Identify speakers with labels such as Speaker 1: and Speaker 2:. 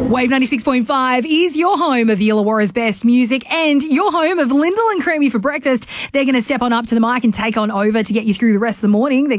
Speaker 1: Wave 96.5 is your home of the Illawarra's best music and your home of Lyndall and Creamy for breakfast. They're going to step on up to the mic and take on over to get you through the rest of the morning. They're